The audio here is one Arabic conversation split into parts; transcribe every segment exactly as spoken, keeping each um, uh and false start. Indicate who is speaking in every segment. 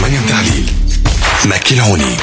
Speaker 1: مريم تعليل مكي العوني.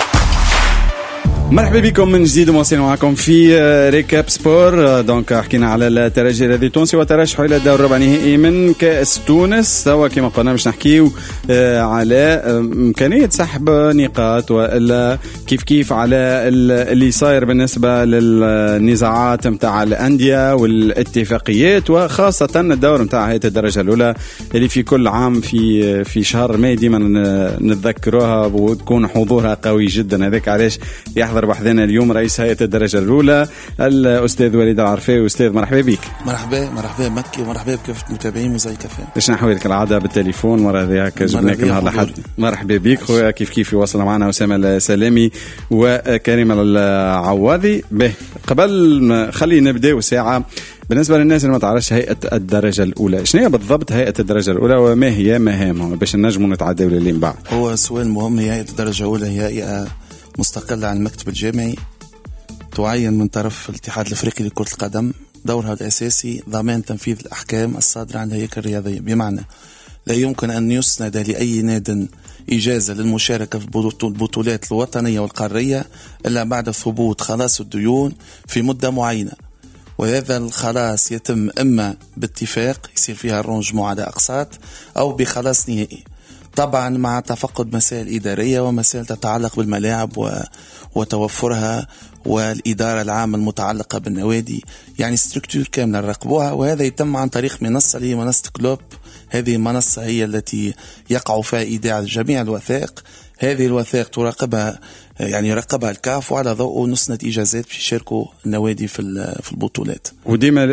Speaker 2: مرحبا بكم من جديد ومواصلين معكم في ريكاب سبور. دونك حكينا على الترجي الذي تونسي وترشحه الى الدور الربع نهائي من كأس تونس. توا كما قلنا باش نحكيو على امكانيه سحب نقاط والا كيف كيف على اللي صاير بالنسبه للنزاعات نتاع الانديه والاتفاقيات، وخاصه الدور نتاع هيئه الدرجه الاولى اللي في كل عام في في شهر ماي ديما نتذكروها وتكون حضورها قوي جدا. هذاك علاش يحضر بحذنا اليوم رئيس هيئة الدرجة الأولى الأستاذ وليد العرفاوي. أستاذ مرحبا بك.
Speaker 3: مرحبا مرحبا مكي ومرحبا بكافة المتابعين وزي كفاء.
Speaker 2: باش نحويلك العادة بالتليفون مرة هذيك جبناك نهار لحد. مرحبا بك خويا. كيف كيف يوصل معنا أسامة السلامي وكريم العواضي. به قبل خلي نبدأ ساعة بالنسبة للناس اللي ما تعرفش هيئة الدرجة الأولى، شنو هي بالضبط هيئة الدرجة الأولى وما هي مهامها باش نجموا نتعداو للين بعد؟
Speaker 3: هو سؤال مهم. هيئة الدرجة الأولى هي هيئة مستقلة عن المكتب الجامعي، تعين من طرف الاتحاد الافريقي لكرة القدم. دورها الاساسي ضمان تنفيذ الاحكام الصادرة عن الهيكل الرياضية، بمعنى لا يمكن ان يسند لاي ناد اجازة للمشاركة في البطولات الوطنية والقارية الا بعد ثبوت خلاص الديون في مدة معينة، وهذا الخلاص يتم اما باتفاق يصير فيها الرونجمون على اقساط او بخلاص نهائي، طبعا مع تفقد مسائل إدارية ومسائل تتعلق بالملاعب و... وتوفرها والإدارة العامة المتعلقة بالنوادي، يعني ستركتور كاملة نراقبوها. وهذا يتم عن طريق منصة اللي هي منصة كلوب. هذه المنصة هي التي يقع فيها إيداع جميع الوثائق. هذه الوثائق تراقبها يعني يراقبها الكاف، وعلى ضوء نسند إجازات باش يشاركوا النوادي في في البطولات. وديما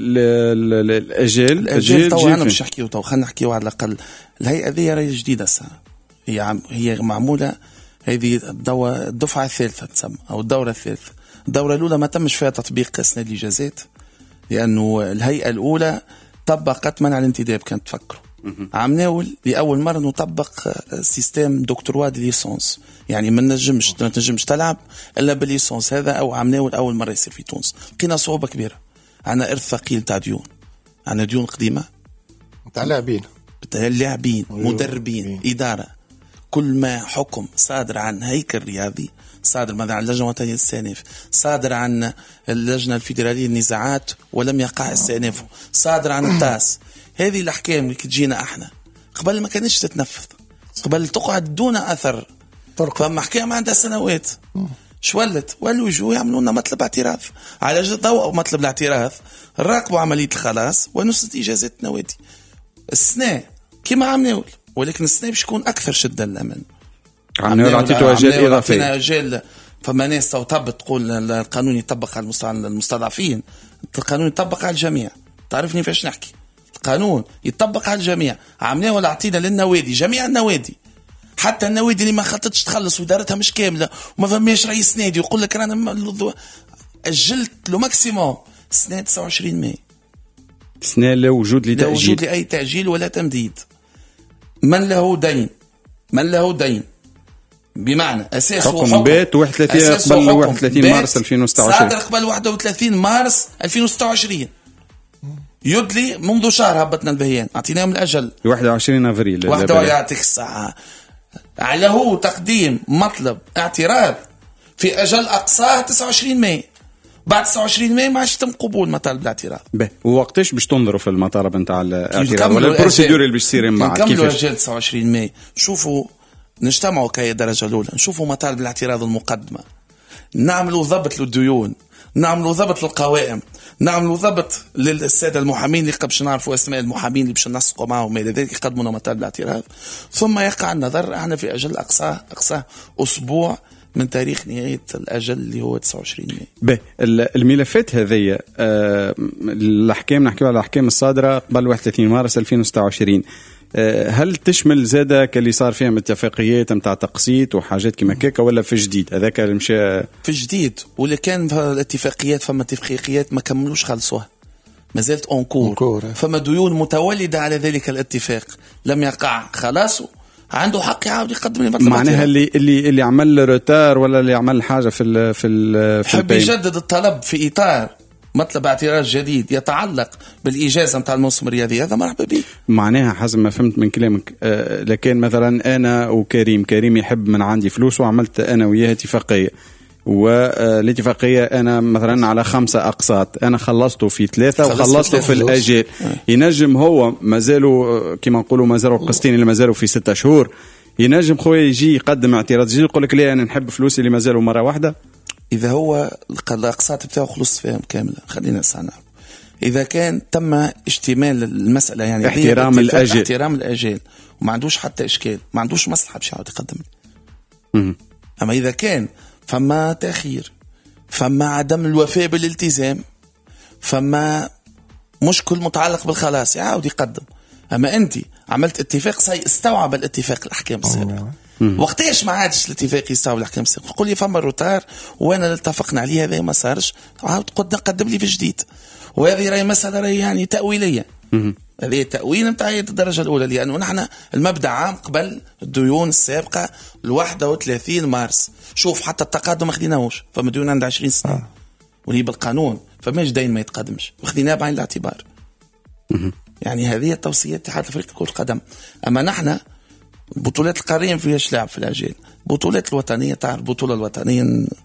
Speaker 2: الأجيال
Speaker 3: الأجيال تو أنا باش نحكيو تو خلينا نحكيو على الأقل. الهيئة ذي راهي جديدة سنة، هي عم هي معمولة هذه الدورة الدفعة الثالثة تسمى أو الدورة الثالثة. الدورة الأولى ما تمش فيها تطبيق سند الإجازات لأنه الهيئة الأولى طبقت منع الانتداب. كانت تفكروا عم ناول لأول مرة نطبق سيستم دكتوراه دي ليسونس، يعني ما نجمش ما تنجمش تلعب إلا بالليسونس هذا، أو عم ناول أول مرة يصير في تونس. لقينا صعوبة كبيرة، عنا إرث ثقيل تاع ديون، عنا ديون قديمة
Speaker 4: تاع لاعبين
Speaker 3: لاعبين مدربين إدارة. كل ما حكم صادر عن هيكل رياضي، صادر ماذا عن اللجنة الوطنية للسنف، صادر عن اللجنة الفيدرالية للنزاعات ولم يقع استئنافه، صادر عن التاس. هذه الأحكام اللي كتجينا احنا قبل ما كانتش تتنفذ، قبل تقعد دون أثر. فما أحكام عندها سنوات شولت ولوا يجوا يعملوا لنا مطلب اعتراف على ضوء مطلب الاعتراف، راقبوا عملية الخلاص ونسد إجازات النوادي. السنة كما عم نقول، ولكن السنة باش يكون أكثر شدة للأمن.
Speaker 2: عم نقول عطيتوا أجال إضافية.
Speaker 3: أجال فما ناس توطبط تقول القانون يطبق على المستضعفين، القانون يطبق على الجميع. تعرفني فاش نحكي؟ القانون يطبق على الجميع. عملنا ولا عطينا للنوادي، جميع النوادي، حتى النوادي اللي ما خطتش تخلص ودارتها مش كاملة وما فماش رئيس نادي يقول لك أنا أجلت له ماكسيموم سنة تسعة وعشرين ماي،
Speaker 2: سنة لا وجود لتأجيل،
Speaker 3: لا وجود لأي تأجيل ولا تمديد. من له دين، من له دين بمعنى أساسه
Speaker 2: حكم, حكم بيت واحد وثلاثين قبل واحد وثلاثين مارس ألفين وستة وعشرين،
Speaker 3: صادر قبل واحد وثلاثين مارس ألفين وستة وعشرين، يدلي منذ شهر هبطنا البهيان، أعطيناهم الأجل
Speaker 2: واحد وعشرين أفريل.
Speaker 3: واحد يعطيك الساعة على هو تقديم مطلب اعتراض في أجل أقصاه تسعة وعشرين ماي. بعد تسعة وعشرين ماي ما عادش تم قبول مطالب الاعتراض.
Speaker 2: به ووقتاش باش تنظروا في المطالب نتاع الاعتراض ولا البروسيدور اللي باش تصير من بعد؟
Speaker 3: نكملوا أجل تسعة وعشرين ماي، نشوفوا نجتمعوا كهيئة الدرجة الأولى، نشوفوا مطالب الاعتراض المقدمة، نعملوا ضبط للديون، نعملوا ضبط للقوائم، نعملوا ضبط للسادة المحامين اللي قبش نعرفوا اسماء المحامين اللي باش ننسقوا معهم الى ذلك يقدموا لنا مطالب الاعتراض، ثم يقع النظر. احنا في اجل اقصاه اقصاه اسبوع من تاريخ نهاية الأجل اللي هو تسعة وعشرين ماي.
Speaker 2: به الملفات هذه أه الأحكام نحكي على الأحكام الصادرة قبل واحد وثلاثين مارس ألفين وستة وعشرين، أه هل تشمل زادة كاللي صار فيها اتفاقيات متاع تقسيط وحاجات كما كيكا ولا في جديد؟ هذاك المشي
Speaker 3: في جديد، واللي كان الاتفاقيات فما اتفاقيات ما كملوش خلصوها، ما زالت أنكور. فما ديون متولدة على ذلك الاتفاق لم يقع خلاصه، عنده حق يعاود يقدم لي مطلب.
Speaker 2: معناها اللي اللي اللي عمل روتار ولا اللي عمل حاجه في ال في ال في
Speaker 3: حب يجدد الطلب في اطار مطلب اعتراض جديد يتعلق بالاجازه نتاع الموسم الرياضي، هذا مرحبا به.
Speaker 2: معناها حسب ما فهمت من كلامك آه لكن مثلا انا وكريم كريم يحب من عندي فلوس وعملت انا وياه اتفاقيه والاتفاقيه انا مثلا على خمسه اقساط انا خلصته في ثلاثه وخلصته في الاجال ينجم هو مازالوا كما نقولوا مازالوا القسطين اللي مازالوا في ستة شهور ينجم خويا يجي يقدم اعتراض يجي يقول لك ليه انا نحب فلوسي اللي مازالوا مره واحده
Speaker 3: اذا هو الاقساط بتاعه خلص فيهم كامله خلينا نسأل. إذا كان تم اشتمال المسألة يعني
Speaker 2: احترام الأجل
Speaker 3: احترام الأجل وما عندوش حتى إشكال ما عندوش مصلحة باش يعاود يقدم. أما إذا كان فما تأخير فما عدم الوفاء بالالتزام فما مشكل متعلق بالخلاص يعاود يقدم. أما أنت عملت اتفاق سي استوعب الاتفاق الأحكام السابقة وقتاش ما عادش الاتفاق يستوعب الأحكام السابقة قول لي فما روتار وأنا اللي اتفقنا عليه هذا ما صارش عاود قدم لي في جديد. وهذه راي مسألة راي يعني تأويلية. هذه تأويل متاع الدرجة الأولى لأنه نحن المبدأ عام قبل الديون السابقة الواحدة وثلاثين مارس شوف حتى التقادم خديناهوش فما ديون عند عشرين سنة ولي بالقانون فماش دين ما يتقدمش وخديناه بعين الاعتبار. يعني هذه التوصية اتحاد أفريقيا كرة القدم. أما نحن البطولات القارية فيهاش لعب في الأجيال البطولات الوطنية تعرف البطولة الوطنية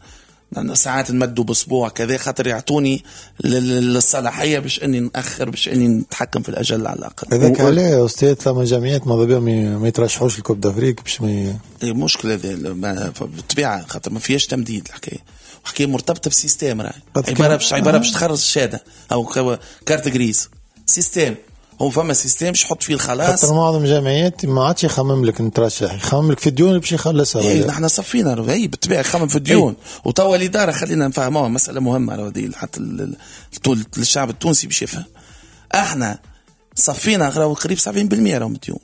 Speaker 3: ساعات نمدوا باسبوع كذا خاطر يعطوني للصلاحيه باش اني ناخر باش اني نتحكم في الاجل على الاقل.
Speaker 4: هذاك عليه استاذ ثم جمعيات ماذا بهم ما يترشحوش الكوب دافريك باش ما
Speaker 3: المشكله هذه بالطبيعه خاطر ما فيهاش تمديد الحكايه وحكايه مرتبطه بسيستم راهي عباره باش عباره باش تخرج الشهاده او كارت غريز سيستم هو فما سيستم باش يحط فيه الخلاص.
Speaker 4: خاطر معظم الجمعيات ما عادش يخمم لك نترشح يخمم لك في الديون باش يخلصها.
Speaker 3: ايه نحن صفينا هي بالطبيعه يخمم في الديون وتوا الاداره خلينا نفهموها مساله مهمه هذه حتى الشعب التونسي باش يفهم. احنا صفينا غراو قريب سبعين بالمئة راهم الديون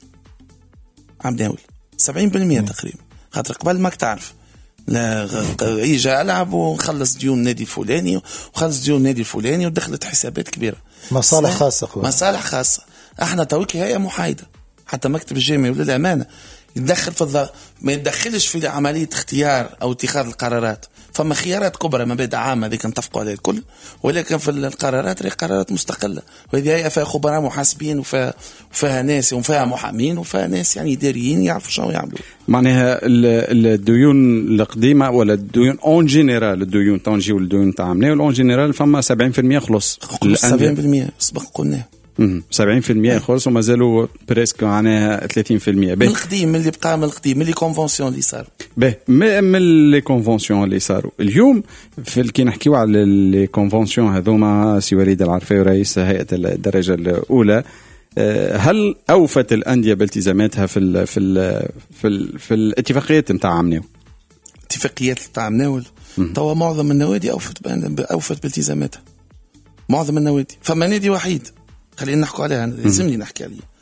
Speaker 3: عم ناول سبعين بالمئة تقريبا خاطر قبل ماك تعرف لا يجي العب ونخلص ديون نادي الفلاني وخلص ديون نادي الفلاني ودخلت حسابات كبيره
Speaker 4: مصالح خاصه خويا
Speaker 3: مصالح خاصه. احنا تويك هي محايده حتى مكتب الجامعي وللامانه يتدخل في الض... ما يتدخلش في عمليه اختيار او اتخاذ القرارات. فما خيارات كبرى مبادئ عامه ذيك نتفقوا عليها الكل ولكن في القرارات هي قرارات مستقله وهذه هي فيها خبراء محاسبين وفيها وفيها ناس وفيها محامين وفيها ناس يعني اداريين يعرفوا شنو يعملوا.
Speaker 2: معناها الديون القديمه ولا الديون اون جينيرال الديون تنجي والديون تاع عملنا اون جينيرال فما سبعين بالمئة خلص
Speaker 3: سبعين بالمئة سبق قلنا
Speaker 2: سبعين بالمئة خلص وما زالوا بريسك معناها ثلاثين بالمئة
Speaker 3: من القديم من اللي بقى من القديم من لي كونفونسيون اللي صاروا
Speaker 2: به من لي كونفونسيون اللي صاروا اليوم في كي نحكيو على لي كونفونسيون هذوما سي وليد العرفي رئيس هيئه الدرجه الاولى هل اوفت الانديه بالتزاماتها في ال في ال في, ال في الاتفاقيات نتاع عمناو
Speaker 3: اتفاقيات نتاع عمناو توا معظم النوادي اوفت اوفت بالتزاماتها معظم النوادي فما نادي وحيد خلينا نحكوا عليها لازمني نحكي عليه